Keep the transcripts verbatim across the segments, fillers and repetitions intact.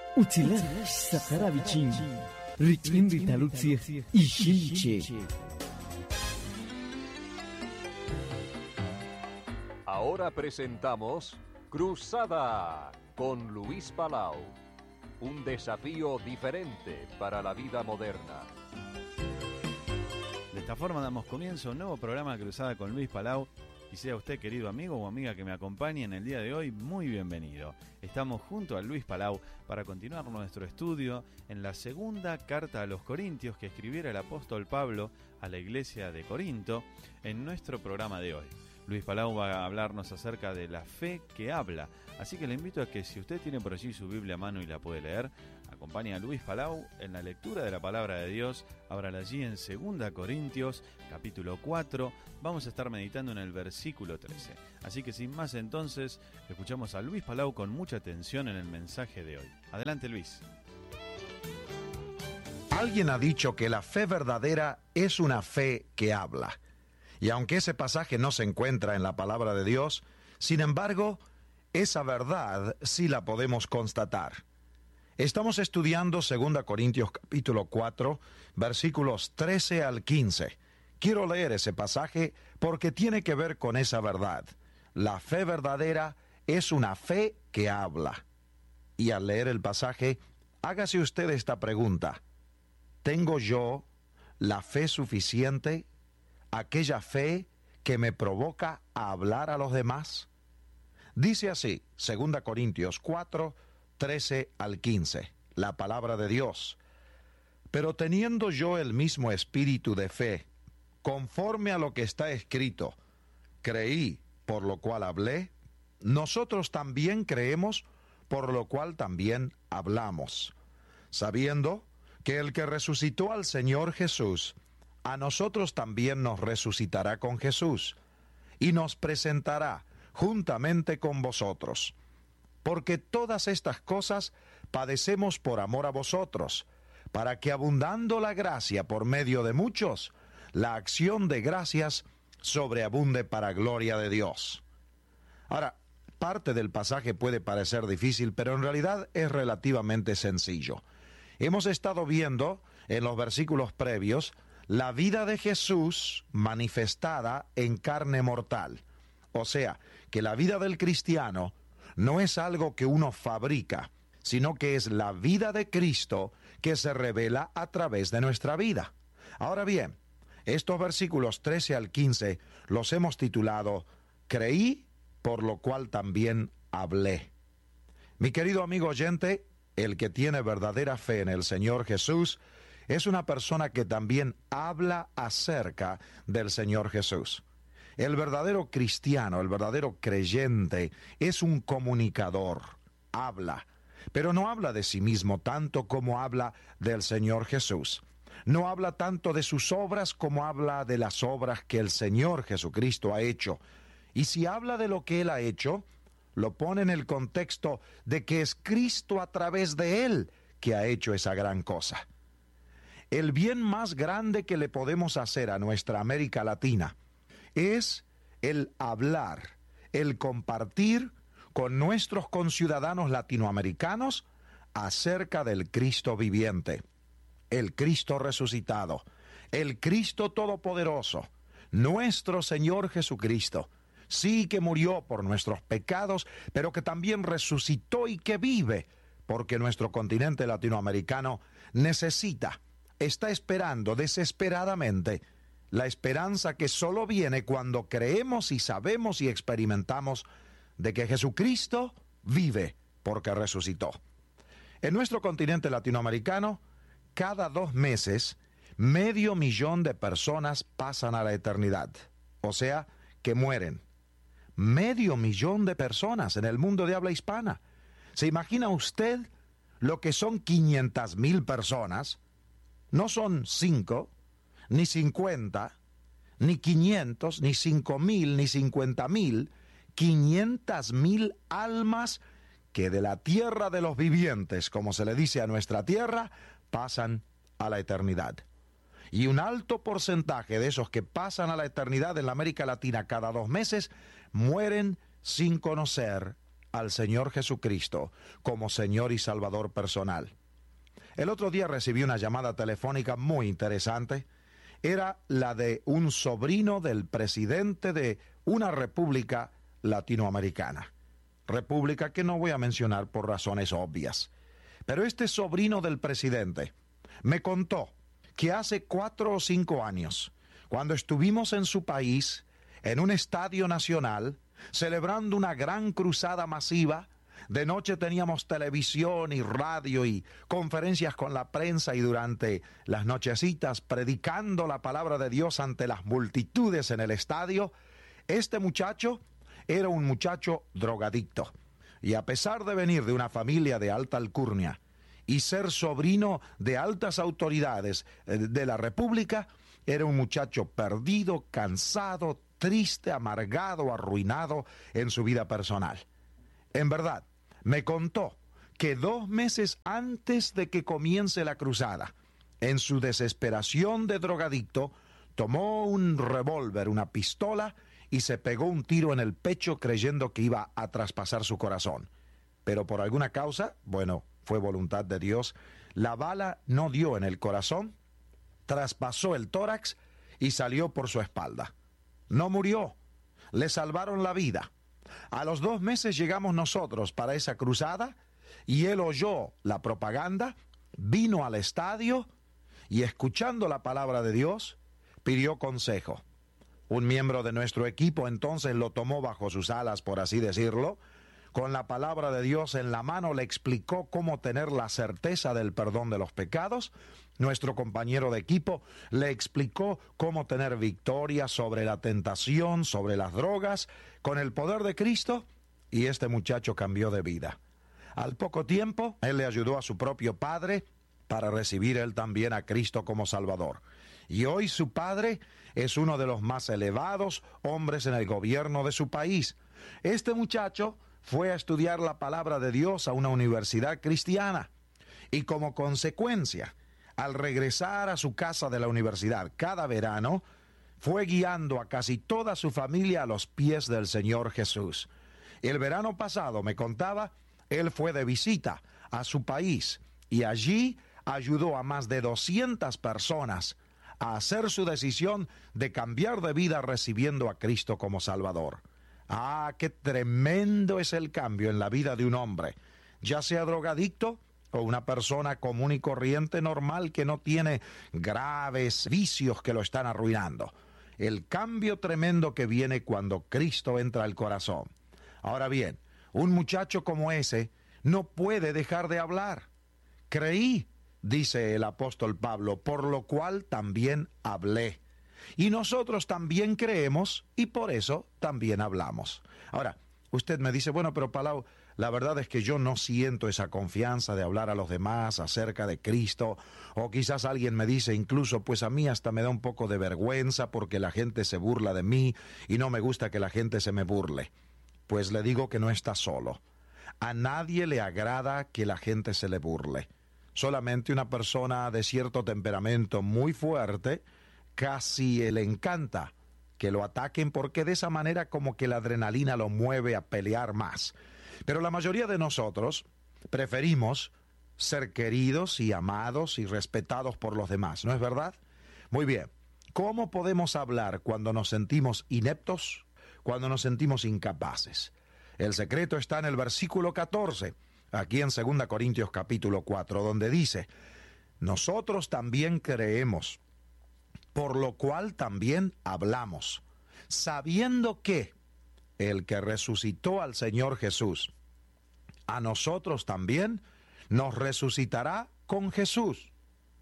Utila Sakarabichin, Ritin Ritalutsi, Ishinche. Ahora presentamos Cruzada con Luis Palau. Un desafío diferente para la vida moderna. De esta forma damos comienzo a un nuevo programa Cruzada con Luis Palau. Y sea usted, querido amigo o amiga que me acompañe en el día de hoy, muy bienvenido. Estamos junto a Luis Palau para continuar nuestro estudio en la segunda carta a los Corintios que escribiera el apóstol Pablo a la iglesia de Corinto en nuestro programa de hoy. Luis Palau va a hablarnos acerca de la fe que habla, así que le invito a que si usted tiene por allí su Biblia a mano y la puede leer, acompañe a Luis Palau en la lectura de la palabra de Dios. Ábrala allí en segunda Corintios, capítulo cuatro, vamos a estar meditando en el versículo trece. Así que sin más entonces, escuchamos a Luis Palau con mucha atención en el mensaje de hoy. Adelante, Luis. Alguien ha dicho que la fe verdadera es una fe que habla. Y aunque ese pasaje no se encuentra en la palabra de Dios, sin embargo, esa verdad sí la podemos constatar. Estamos estudiando segunda Corintios capítulo cuatro, versículos trece al quince. Quiero leer ese pasaje porque tiene que ver con esa verdad. La fe verdadera es una fe que habla. Y al leer el pasaje, hágase usted esta pregunta: ¿tengo yo la fe suficiente? ¿Aquella fe que me provoca a hablar a los demás? Dice así, segunda Corintios cuatro, trece al quince, la palabra de Dios. Pero teniendo yo el mismo espíritu de fe, conforme a lo que está escrito, creí, por lo cual hablé, nosotros también creemos, por lo cual también hablamos, sabiendo que el que resucitó al Señor Jesús, a nosotros también nos resucitará con Jesús, y nos presentará juntamente con vosotros. Porque todas estas cosas padecemos por amor a vosotros, para que abundando la gracia por medio de muchos, la acción de gracias sobreabunde para gloria de Dios. Ahora, parte del pasaje puede parecer difícil, pero en realidad es relativamente sencillo. Hemos estado viendo en los versículos previos la vida de Jesús manifestada en carne mortal. O sea, que la vida del cristiano no es algo que uno fabrica, sino que es la vida de Cristo que se revela a través de nuestra vida. Ahora bien, estos versículos trece al quince los hemos titulado Creí, por lo cual también hablé. Mi querido amigo oyente, el que tiene verdadera fe en el Señor Jesús es una persona que también habla acerca del Señor Jesús. El verdadero cristiano, el verdadero creyente, es un comunicador, habla, pero no habla de sí mismo tanto como habla del Señor Jesús. No habla tanto de sus obras como habla de las obras que el Señor Jesucristo ha hecho. Y si habla de lo que Él ha hecho, lo pone en el contexto de que es Cristo a través de Él que ha hecho esa gran cosa. El bien más grande que le podemos hacer a nuestra América Latina es el hablar, el compartir con nuestros conciudadanos latinoamericanos acerca del Cristo viviente, el Cristo resucitado, el Cristo todopoderoso, nuestro Señor Jesucristo. Sí, que murió por nuestros pecados, pero que también resucitó y que vive, porque nuestro continente latinoamericano necesita, está esperando desesperadamente la esperanza que solo viene cuando creemos y sabemos y experimentamos de que Jesucristo vive porque resucitó. En nuestro continente latinoamericano, cada dos meses, medio millón de personas pasan a la eternidad, o sea, que mueren. Medio millón de personas en el mundo de habla hispana. ¿Se imagina usted lo que son quinientas mil personas? No son cinco, ni cincuenta, ni quinientos, ni cinco mil, ni cincuenta mil, quinientas mil almas que de la tierra de los vivientes, como se le dice a nuestra tierra, pasan a la eternidad. Y un alto porcentaje de esos que pasan a la eternidad en la América Latina cada dos meses mueren sin conocer al Señor Jesucristo como Señor y Salvador personal. El otro día recibí una llamada telefónica muy interesante. Era la de un sobrino del presidente de una república latinoamericana. República que no voy a mencionar por razones obvias. Pero este sobrino del presidente me contó que hace cuatro o cinco años, cuando estuvimos en su país, en un estadio nacional, celebrando una gran cruzada masiva, de noche teníamos televisión y radio y conferencias con la prensa, y durante las nochecitas predicando la palabra de Dios ante las multitudes en el estadio, este muchacho era un muchacho drogadicto. Y a pesar de venir de una familia de alta alcurnia y ser sobrino de altas autoridades de la República, era un muchacho perdido, cansado, triste, amargado, arruinado en su vida personal. En verdad, me contó que dos meses antes de que comience la cruzada, en su desesperación de drogadicto, tomó un revólver, una pistola, y se pegó un tiro en el pecho creyendo que iba a traspasar su corazón. Pero por alguna causa, bueno, fue voluntad de Dios, la bala no dio en el corazón, traspasó el tórax y salió por su espalda. No murió, le salvaron la vida. A los dos meses llegamos nosotros para esa cruzada y él oyó la propaganda, vino al estadio y, escuchando la palabra de Dios, pidió consejo. Un miembro de nuestro equipo entonces lo tomó bajo sus alas, por así decirlo. Con la palabra de Dios en la mano le explicó cómo tener la certeza del perdón de los pecados. Nuestro compañero de equipo le explicó cómo tener victoria sobre la tentación, sobre las drogas, con el poder de Cristo, y este muchacho cambió de vida. Al poco tiempo, él le ayudó a su propio padre para recibir él también a Cristo como Salvador. Y hoy su padre es uno de los más elevados hombres en el gobierno de su país. Este muchacho fue a estudiar la palabra de Dios a una universidad cristiana, y como consecuencia, al regresar a su casa de la universidad cada verano, fue guiando a casi toda su familia a los pies del Señor Jesús. El verano pasado, me contaba, él fue de visita a su país y allí ayudó a más de doscientas personas a hacer su decisión de cambiar de vida recibiendo a Cristo como Salvador. Ah, qué tremendo es el cambio en la vida de un hombre, ya sea drogadicto o una persona común y corriente normal que no tiene graves vicios que lo están arruinando. El cambio tremendo que viene cuando Cristo entra al corazón. Ahora bien, un muchacho como ese no puede dejar de hablar. Creí, dice el apóstol Pablo, por lo cual también hablé. Y nosotros también creemos y por eso también hablamos. Ahora, usted me dice, bueno, pero Palau, la verdad es que yo no siento esa confianza de hablar a los demás acerca de Cristo. O quizás alguien me dice incluso, pues a mí hasta me da un poco de vergüenza porque la gente se burla de mí y no me gusta que la gente se me burle. Pues le digo que no está solo. A nadie le agrada que la gente se le burle. Solamente una persona de cierto temperamento muy fuerte casi le encanta que lo ataquen porque de esa manera como que la adrenalina lo mueve a pelear más. Pero la mayoría de nosotros preferimos ser queridos y amados y respetados por los demás, ¿no es verdad? Muy bien, ¿cómo podemos hablar cuando nos sentimos ineptos, cuando nos sentimos incapaces? El secreto está en el versículo catorce, aquí en segunda Corintios capítulo cuatro, donde dice, nosotros también creemos, por lo cual también hablamos, sabiendo que el que resucitó al Señor Jesús, a nosotros también nos resucitará con Jesús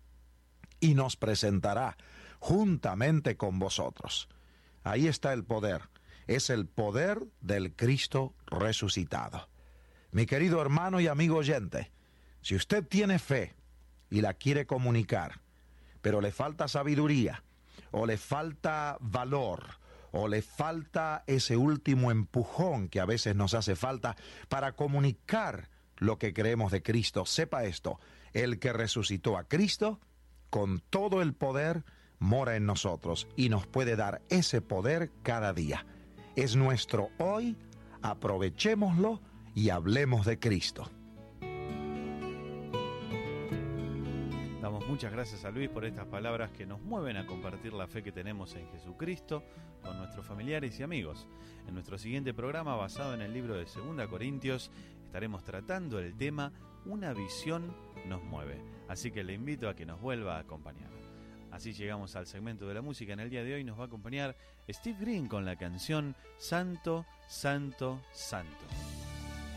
y nos presentará juntamente con vosotros. Ahí está el poder, es el poder del Cristo resucitado. Mi querido hermano y amigo oyente, si usted tiene fe y la quiere comunicar, pero le falta sabiduría, o le falta valor, o le falta ese último empujón que a veces nos hace falta para comunicar lo que creemos de Cristo, sepa esto, el que resucitó a Cristo, con todo el poder, mora en nosotros y nos puede dar ese poder cada día. Es nuestro hoy, aprovechémoslo y hablemos de Cristo. Damos muchas gracias a Luis por estas palabras que nos mueven a compartir la fe que tenemos en Jesucristo con nuestros familiares y amigos. En nuestro siguiente programa, basado en el libro de Segunda Corintios, estaremos tratando el tema Una visión nos mueve. Así que le invito a que nos vuelva a acompañar. Así llegamos al segmento de la música. En el día de hoy nos va a acompañar Steve Green con la canción Santo, Santo, Santo.